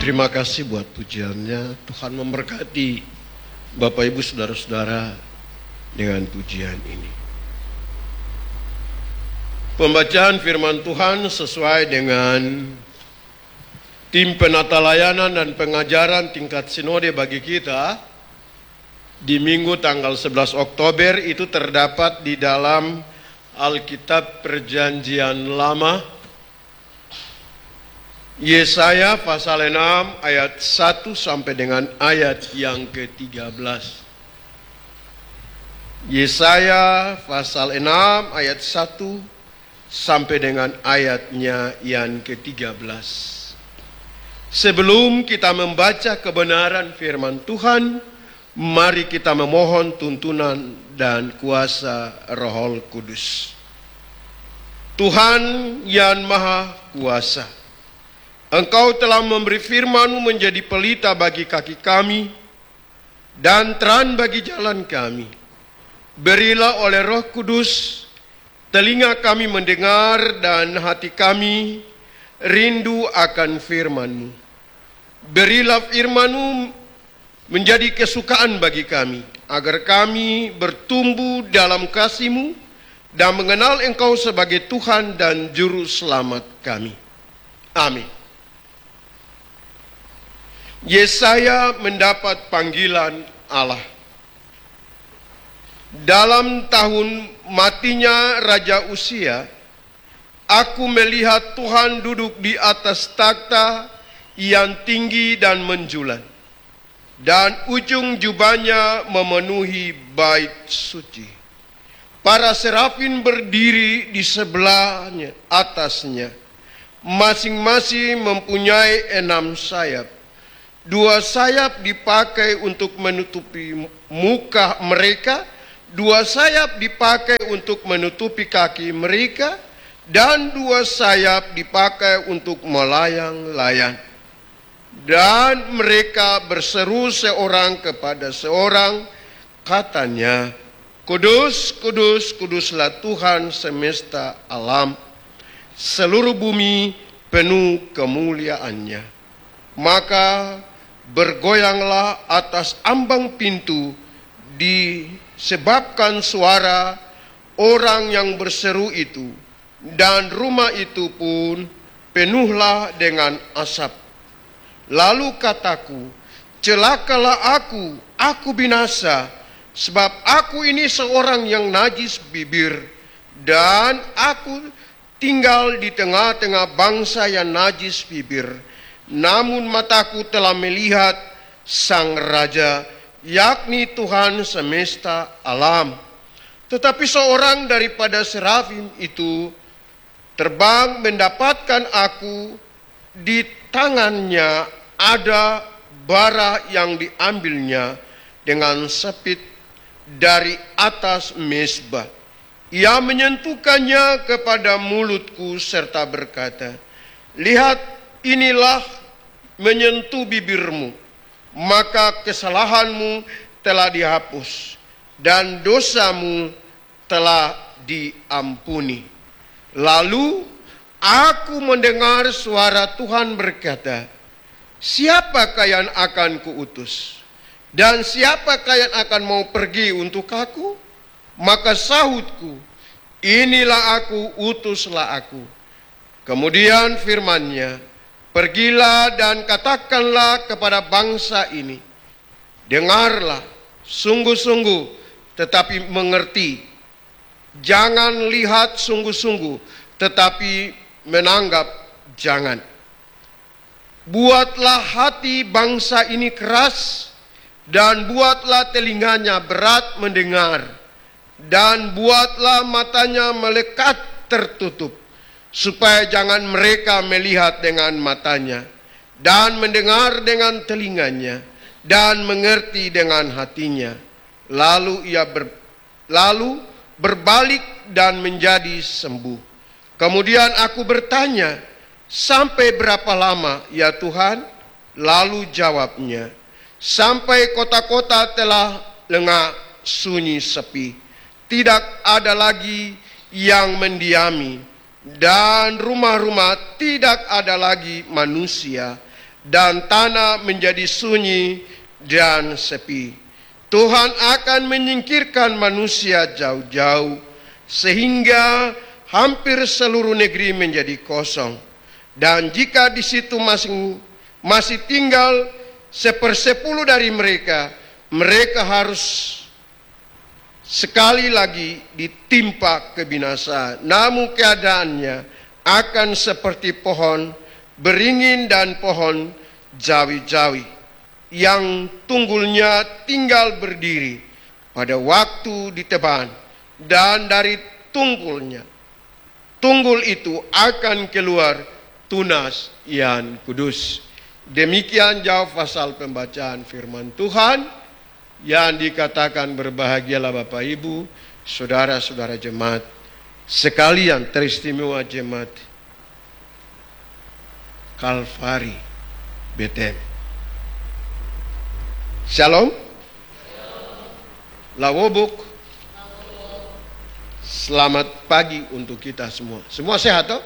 Terima kasih buat pujiannya. Tuhan memberkati Bapak Ibu Saudara-saudara dengan pujian ini. Pembacaan firman Tuhan sesuai dengan tim penata layanan dan pengajaran tingkat sinode bagi kita di Minggu tanggal 11 Oktober itu terdapat di dalam Alkitab Perjanjian Lama, Yesaya pasal 6 ayat 1 sampai dengan ayat yang ke-13. Yesaya pasal 6 ayat 1 sampai dengan ayatnya yang ke-13. Sebelum kita membaca kebenaran firman Tuhan, mari kita memohon tuntunan dan kuasa Roh Kudus. Tuhan yang Maha Kuasa, Engkau telah memberi firman-Mu menjadi pelita bagi kaki kami dan terang bagi jalan kami. Berilah oleh Roh Kudus telinga kami mendengar dan hati kami rindu akan firman-Mu. Berilah firman-Mu menjadi kesukaan bagi kami, agar kami bertumbuh dalam kasih-Mu dan mengenal Engkau sebagai Tuhan dan Juru Selamat kami. Amin. Yesaya mendapat panggilan Allah. Dalam tahun matinya Raja Uzia, aku melihat Tuhan duduk di atas takhta yang tinggi dan menjulang, dan ujung jubahnya memenuhi bait suci. Para serafin berdiri di sebelahnya, atasnya, masing-masing mempunyai 6 sayap. 2 sayap dipakai untuk menutupi muka mereka, 2 sayap dipakai untuk menutupi kaki mereka, dan 2 sayap dipakai untuk melayang-layang. Dan mereka berseru seorang kepada seorang, katanya, Kudus, kudus, kuduslah Tuhan semesta alam, seluruh bumi penuh kemuliaannya. Maka bergoyanglah atas ambang pintu disebabkan suara orang yang berseru itu, dan rumah itu pun penuhlah dengan asap. Lalu kataku, celakalah aku binasa, sebab aku ini seorang yang najis bibir, dan aku tinggal di tengah-tengah bangsa yang najis bibir. Namun mataku telah melihat Sang Raja, yakni Tuhan semesta alam. Tetapi seorang daripada serafim itu terbang mendapatkan aku. Di tangannya ada bara yang diambilnya dengan sepit dari atas mezbah. Ia menyentuhkannya kepada mulutku serta berkata, lihat, inilah menyentuh bibirmu, maka kesalahanmu telah dihapus dan dosamu telah diampuni. Lalu aku mendengar suara Tuhan berkata, siapakah yang akan kuutus? Dan siapakah yang akan mau pergi untuk aku? Maka sahutku, inilah aku, utuslah aku. Kemudian firman-Nya, pergilah dan katakanlah kepada bangsa ini, dengarlah, sungguh-sungguh tetapi mengerti. Jangan lihat sungguh-sungguh tetapi menanggap jangan. Buatlah hati bangsa ini keras, dan buatlah telinganya berat mendengar, dan buatlah matanya melekat tertutup, supaya jangan mereka melihat dengan matanya, dan mendengar dengan telinganya, dan mengerti dengan hatinya. Lalu berbalik dan menjadi sembuh. Kemudian aku bertanya, sampai berapa lama ya Tuhan? Lalu jawabnya, sampai kota-kota telah lengah sunyi sepi, tidak ada lagi yang mendiami, dan rumah-rumah tidak ada lagi manusia. dan tanah menjadi sunyi dan sepi. Tuhan akan menyingkirkan manusia jauh-jauh sehingga hampir seluruh negeri menjadi kosong. Dan jika di situ masih tinggal 1/10 dari mereka, mereka harus sekali lagi ditimpa kebinasaan. Namun keadaannya akan seperti pohon beringin dan pohon jawi-jawi yang tunggulnya tinggal berdiri pada waktu ditebang, dan dari tunggul itu akan keluar tunas yang kudus. Demikian jauh pasal pembacaan firman Tuhan yang dikatakan. Berbahagialah Bapak Ibu, saudara-saudara jemaat sekalian, teristimewa jemaat Kalvari Bethel. Shalom. Lawobuk. Selamat pagi untuk kita semua. Semua sehat toh?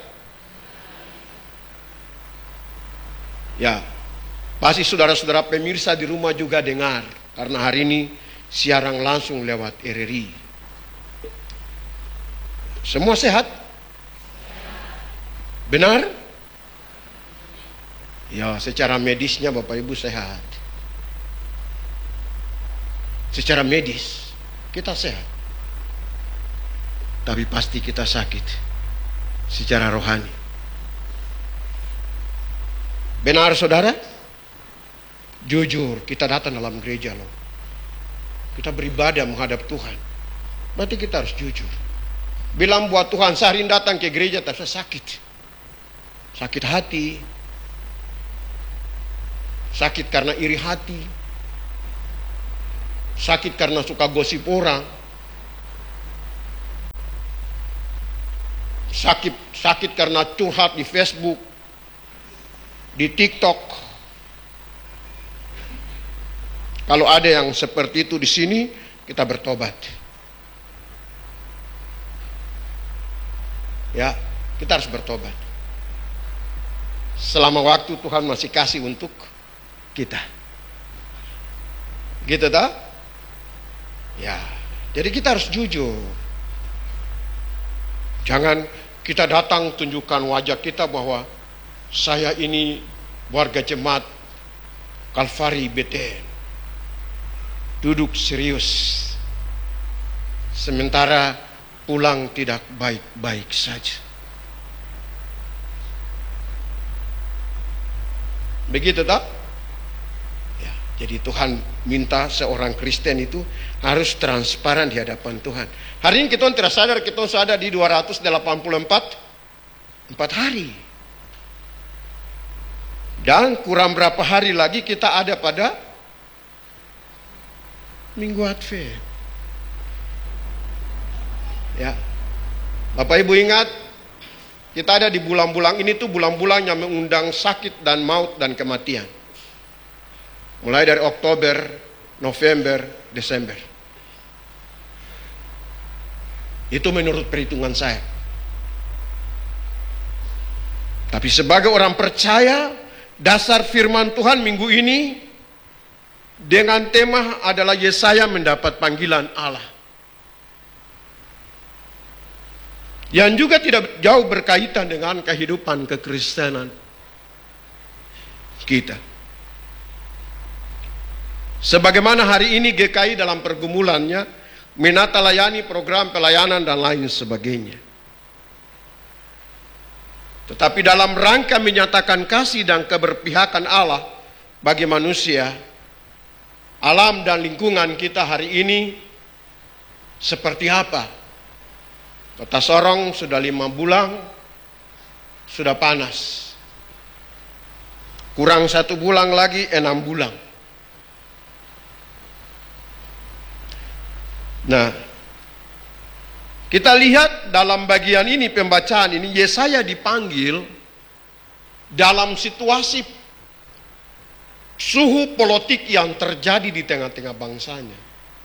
Ya, pasti saudara-saudara pemirsa di rumah juga dengar, karena hari ini siaran langsung lewat RRI. Semua sehat? Benar? Ya, secara medisnya Bapak Ibu sehat. Secara medis kita sehat. Tapi pasti kita sakit secara rohani. Benar saudara? Jujur, kita datang dalam gereja loh. Kita beribadah menghadap Tuhan. Berarti kita harus jujur. Bilang buat Tuhan, sehari datang ke gereja tapi saya sakit. Sakit hati. Sakit karena iri hati. Sakit karena suka gosip orang. Sakit karena curhat di Facebook, di TikTok. Kalau ada yang seperti itu di sini, kita bertobat. Ya, kita harus bertobat. Selama waktu Tuhan masih kasih untuk kita. Gitu tak? Ya, jadi kita harus jujur. Jangan kita datang tunjukkan wajah kita bahwa saya ini warga jemaat Kalvari Bethel. Duduk serius. Sementara pulang tidak baik-baik saja. Begitu tak? Ya, jadi Tuhan minta seorang Kristen itu harus transparan di hadapan Tuhan. Hari ini kita tidak sadar, kita sudah ada di 284 hari. Dan kurang berapa hari lagi kita ada pada Minggu Advent. Ya. Bapak Ibu ingat, kita ada di bulan-bulan ini tuh bulan-bulan yang mengundang sakit dan maut dan kematian. Mulai dari Oktober, November, Desember. Itu menurut perhitungan saya. Tapi sebagai orang percaya, dasar firman Tuhan minggu ini dengan tema adalah Yesaya mendapat panggilan Allah. Yang juga tidak jauh berkaitan dengan kehidupan kekristenan kita. Sebagaimana hari ini GKI dalam pergumulannya menata layani program pelayanan dan lain sebagainya. Tetapi dalam rangka menyatakan kasih dan keberpihakan Allah bagi manusia, alam dan lingkungan kita hari ini seperti apa? Kota Sorong sudah 5 bulan, sudah panas. Kurang 1 bulan lagi 6 bulan. Nah, kita lihat dalam bagian ini, pembacaan ini, Yesaya dipanggil dalam situasi suhu politik yang terjadi di tengah-tengah bangsanya.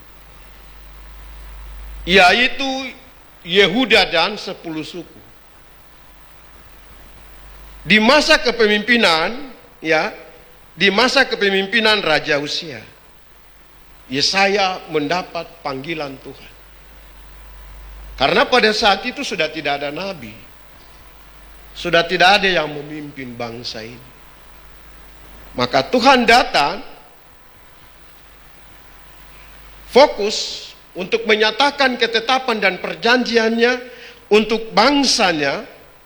Yaitu Yehuda dan 10 suku. Di masa kepemimpinan, ya, di masa kepemimpinan Raja Uzia, Yesaya mendapat panggilan Tuhan. Karena pada saat itu sudah tidak ada nabi, sudah tidak ada yang memimpin bangsa ini. Maka Tuhan datang fokus untuk menyatakan ketetapan dan perjanjiannya untuk bangsanya.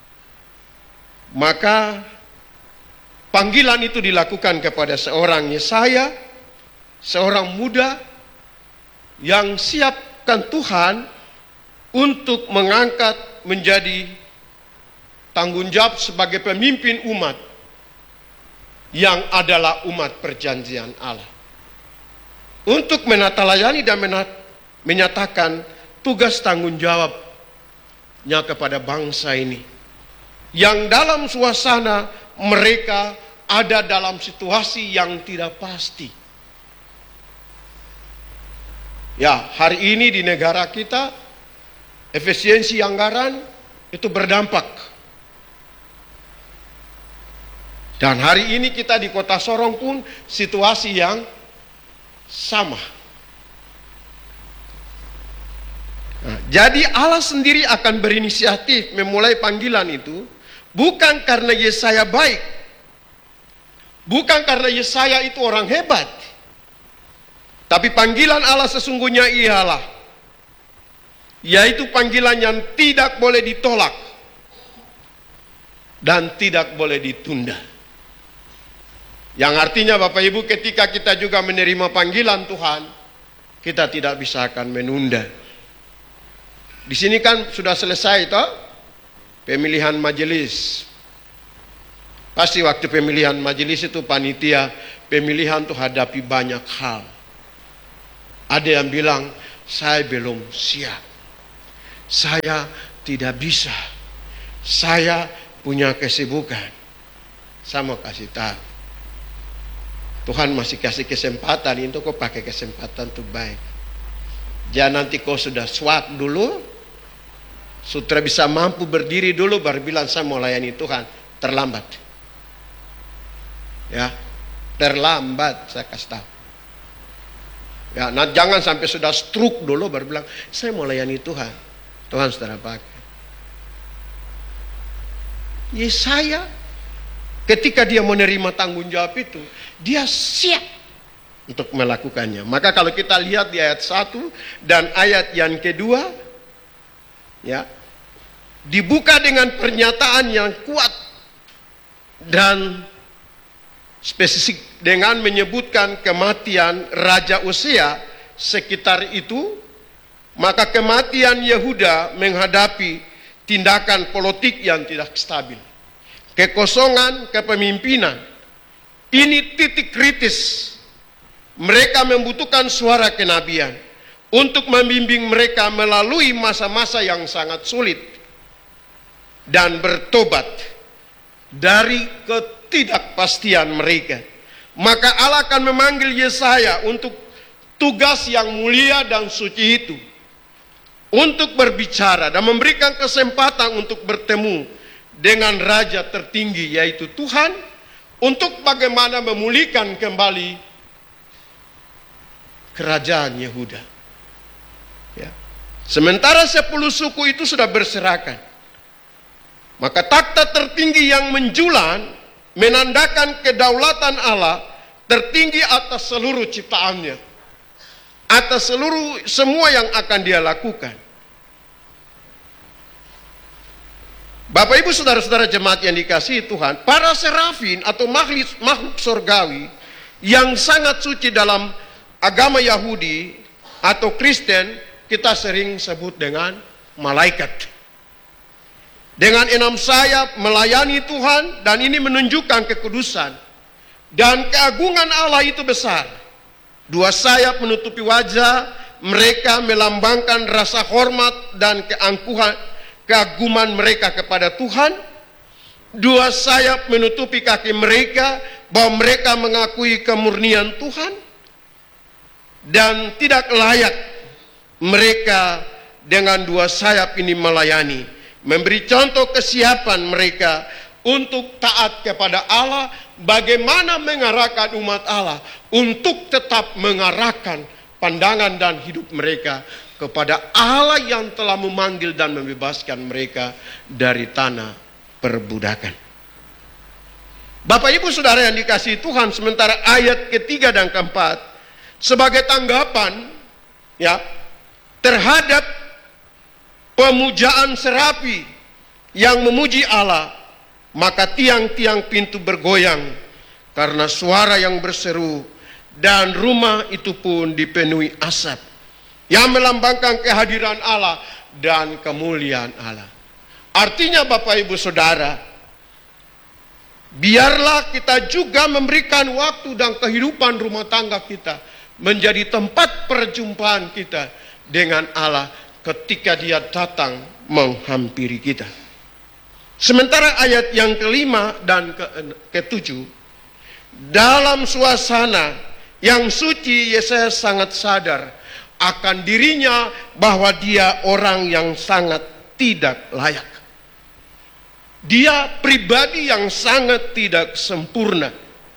Maka panggilan itu dilakukan kepada seorang Yesaya, seorang muda yang siapkan Tuhan untuk mengangkat menjadi tanggung jawab sebagai pemimpin umat yang adalah umat perjanjian Allah. Untuk menatalayani dan menyatakan tugas tanggung jawabnya kepada bangsa ini. Yang dalam suasana mereka ada dalam situasi yang tidak pasti. Ya, hari ini di negara kita, efisiensi anggaran itu berdampak. Dan hari ini kita di Kota Sorong pun situasi yang sama. Nah, jadi Allah sendiri akan berinisiatif memulai panggilan itu, bukan karena Yesaya baik, bukan karena Yesaya itu orang hebat, tapi panggilan Allah sesungguhnya ialah, yaitu panggilan yang tidak boleh ditolak dan tidak boleh ditunda. Yang artinya Bapak Ibu, ketika kita juga menerima panggilan Tuhan, kita tidak bisa akan menunda. Di sini kan sudah selesai toh pemilihan majelis. Pasti waktu pemilihan majelis itu panitia pemilihan tuh hadapi banyak hal. Ada yang bilang, saya belum siap, saya tidak bisa, saya punya kesibukan. Saya mau kasih tahu, Tuhan masih kasih kesempatan, itu kau pakai kesempatan itu baik. Jangan nanti kau sudah swat dulu, sudah bisa mampu berdiri dulu, baru bilang saya mau layani Tuhan. Terlambat. Ya, terlambat saya kasih tahu. Ya, nah jangan sampai sudah stroke dulu baru bilang saya mau layani Tuhan. Tuhan saudara pakai. Yesaya ketika dia menerima tanggung jawab itu, dia siap untuk melakukannya. Maka kalau kita lihat di ayat 1 dan ayat yang kedua, ya, dibuka dengan pernyataan yang kuat dan spesifik dengan menyebutkan kematian Raja Uzia sekitar itu. Maka kematian Yehuda menghadapi tindakan politik yang tidak stabil, kekosongan kepemimpinan. Ini titik kritis. Mereka membutuhkan suara kenabian untuk membimbing mereka melalui masa-masa yang sangat sulit dan bertobat dari ketidakpastian mereka. Maka Allah akan memanggil Yesaya untuk tugas yang mulia dan suci itu, untuk berbicara dan memberikan kesempatan untuk bertemu dengan Raja tertinggi, yaitu Tuhan, untuk bagaimana memulihkan kembali kerajaan Yehuda. Ya. Sementara 10 suku itu sudah berserakan, maka takhta tertinggi yang menjulang menandakan kedaulatan Allah tertinggi atas seluruh ciptaannya, atas seluruh semua yang akan dia lakukan. Bapak Ibu saudara-saudara jemaat yang dikasihi Tuhan, para serafin atau makhluk surgawi yang sangat suci dalam agama Yahudi atau Kristen, kita sering sebut dengan malaikat. Dengan 6 sayap melayani Tuhan, dan ini menunjukkan kekudusan dan keagungan Allah itu besar. 2 sayap menutupi wajah mereka, melambangkan rasa hormat dan keaguman mereka kepada Tuhan. 2 sayap menutupi kaki mereka, bahwa mereka mengakui kemurnian Tuhan, dan tidak layak mereka dengan 2 sayap ini melayani, memberi contoh kesiapan mereka untuk taat kepada Allah, bagaimana mengarahkan umat Allah untuk tetap mengarahkan pandangan dan hidup mereka kepada Allah yang telah memanggil dan membebaskan mereka dari tanah perbudakan. Bapak Ibu Saudara yang dikasihi Tuhan, sementara ayat ketiga dan keempat sebagai tanggapan ya terhadap pemujaan serapi yang memuji Allah, maka tiang-tiang pintu bergoyang karena suara yang berseru, dan rumah itu pun dipenuhi asap yang melambangkan kehadiran Allah dan kemuliaan Allah. Artinya Bapak Ibu Saudara, biarlah kita juga memberikan waktu dan kehidupan rumah tangga kita menjadi tempat perjumpaan kita dengan Allah ketika Dia datang menghampiri kita. Sementara ayat yang kelima dan ketujuh, dalam suasana yang suci, Yesaya sangat sadar akan dirinya bahwa dia orang yang sangat tidak layak. Dia pribadi yang sangat tidak sempurna.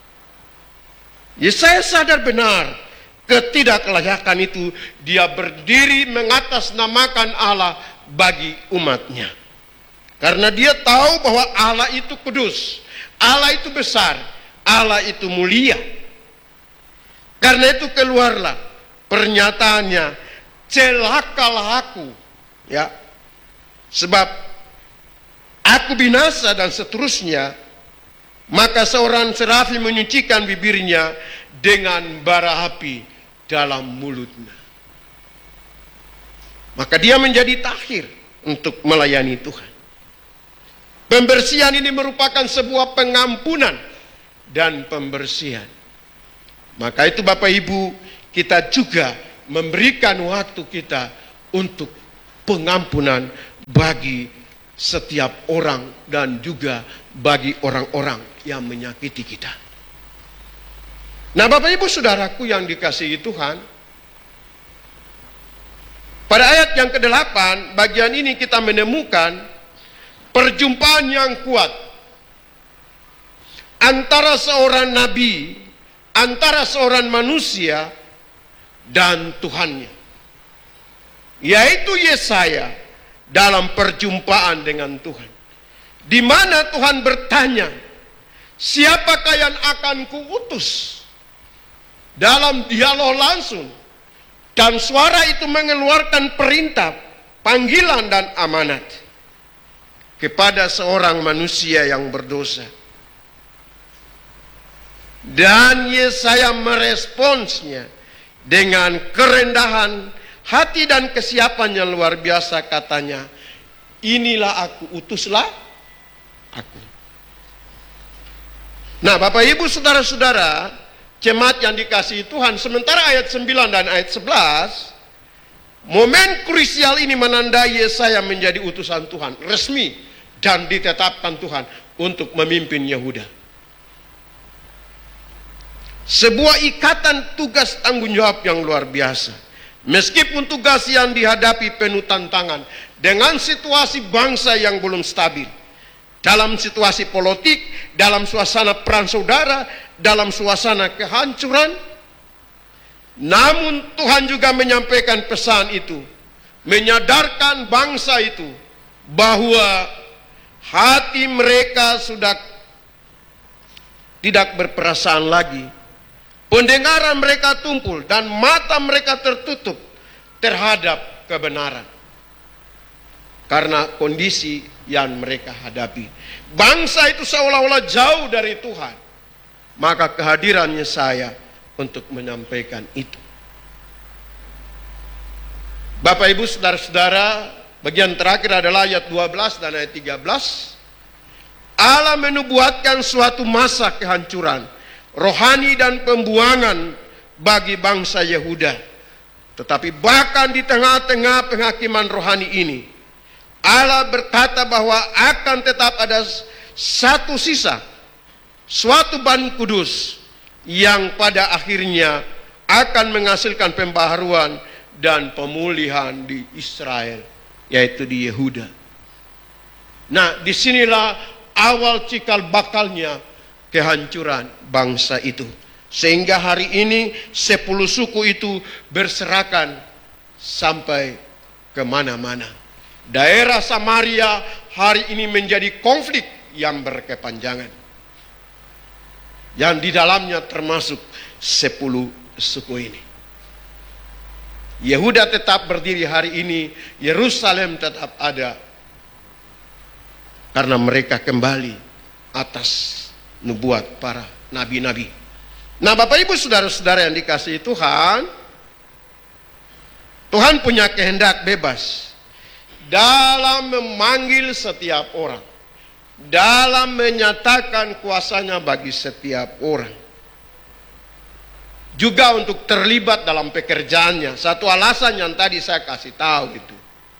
Yesaya sadar benar ketidaklayakan itu. Dia berdiri mengatasnamakan Allah bagi umatnya. Karena dia tahu bahwa Allah itu kudus, Allah itu besar, Allah itu mulia. Karena itu keluarlah pernyataannya, celakalah aku, ya, sebab aku binasa, dan seterusnya. Maka seorang serafi menyucikan bibirnya dengan bara api dalam mulutnya. Maka dia menjadi tahir untuk melayani Tuhan. Pembersihan ini merupakan sebuah pengampunan dan pembersihan. Maka itu Bapak Ibu, kita juga memberikan waktu kita untuk pengampunan bagi setiap orang dan juga bagi orang-orang yang menyakiti kita. Nah Bapak Ibu Saudaraku yang dikasihi Tuhan, pada ayat yang ke-8 bagian ini kita menemukan perjumpaan yang kuat antara seorang nabi, antara seorang manusia dan Tuhannya, yaitu Yesaya dalam perjumpaan dengan Tuhan, di mana Tuhan bertanya, siapakah yang akan kuutus? Dalam dialog langsung, dan suara itu mengeluarkan perintah, panggilan dan amanat kepada seorang manusia yang berdosa. Dan Yesaya meresponsnya dengan kerendahan hati dan kesiapan yang luar biasa. Katanya, inilah aku, utuslah aku. Nah Bapak Ibu Saudara-saudara, jemaat yang dikasihi Tuhan, sementara ayat 9 dan ayat 11, momen krusial ini menandai Yesaya menjadi utusan Tuhan, resmi dan ditetapkan Tuhan untuk memimpin Yehuda. Sebuah ikatan tugas tanggung jawab yang luar biasa. Meskipun tugas yang dihadapi penuh tantangan dengan situasi bangsa yang belum stabil, dalam situasi politik, dalam suasana perang saudara, dalam suasana kehancuran, namun Tuhan juga menyampaikan pesan itu, menyadarkan bangsa itu bahwa hati mereka sudah tidak berperasaan lagi. Pendengaran mereka tumpul dan mata mereka tertutup terhadap kebenaran. Karena kondisi yang mereka hadapi. Bangsa itu seolah-olah jauh dari Tuhan. Maka kehadirannya saya untuk menyampaikan itu. Bapak Ibu Saudara-saudara, bagian terakhir adalah ayat 12 dan ayat 13. Allah menubuatkan suatu masa kehancuran rohani dan pembuangan bagi bangsa Yehuda. Tetapi bahkan di tengah-tengah penghakiman rohani ini, Allah berkata bahwa akan tetap ada satu sisa, suatu Bani Kudus yang pada akhirnya akan menghasilkan pembaharuan dan pemulihan di Israel, yaitu di Yehuda. Nah, disinilah awal cikal bakalnya kehancuran bangsa itu. Sehingga hari ini 10 suku itu berserakan sampai kemana-mana. Daerah Samaria hari ini menjadi konflik yang berkepanjangan, yang di dalamnya termasuk 10 suku ini. Yehuda tetap berdiri hari ini, Yerusalem tetap ada, karena mereka kembali atas nubuat para nabi-nabi. Nah, Bapak Ibu saudara-saudara yang dikasihi Tuhan, Tuhan punya kehendak bebas dalam memanggil setiap orang, dalam menyatakan kuasanya bagi setiap orang, juga untuk terlibat dalam pekerjaannya. Satu alasan yang tadi saya kasih tahu itu.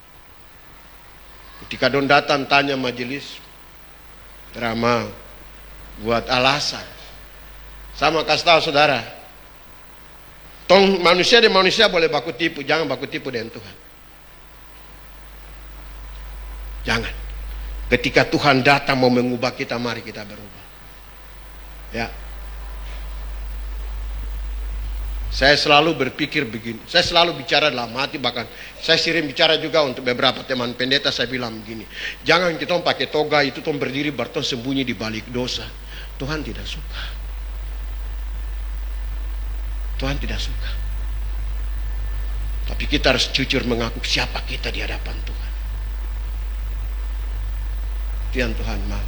Ketika Don datang tanya majelis, drama buat alasan. Sama kasih tahu saudara, tong manusia dan manusia boleh baku tipu, jangan baku tipu dengan Tuhan. Jangan. Ketika Tuhan datang mau mengubah kita, mari kita berubah. Ya. Saya selalu berpikir begini, saya selalu bicara dalam hati, bahkan saya sering bicara juga untuk beberapa teman pendeta, saya bilang begini, jangan kita pakai toga itu berdiri berton sembunyi di balik dosa. Tuhan tidak suka. Tuhan tidak suka. Tapi kita harus jujur mengaku siapa kita di hadapan Tuhan. Itu yang Tuhan mau.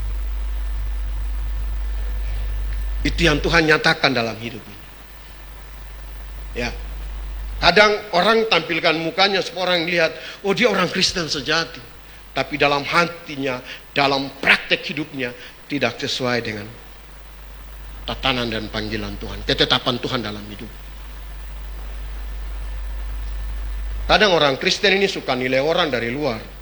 Itu yang Tuhan nyatakan dalam hidup ini. Ya, kadang orang tampilkan mukanya supaya orang lihat, oh dia orang Kristen sejati, tapi dalam hatinya, dalam praktek hidupnya tidak sesuai dengan tatanan dan panggilan Tuhan, ketetapan Tuhan dalam hidup. Kadang orang Kristen ini suka nilai orang dari luar.